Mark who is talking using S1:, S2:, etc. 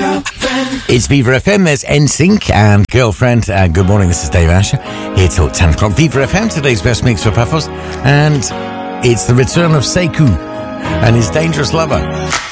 S1: It's Viva FM, there's NSYNC and Girlfriend. Good morning, this is Dave Asher, here till 10 o'clock. Viva FM, today's best mix for Paphos, and it's the return of Sekou and his Dangerous Lover.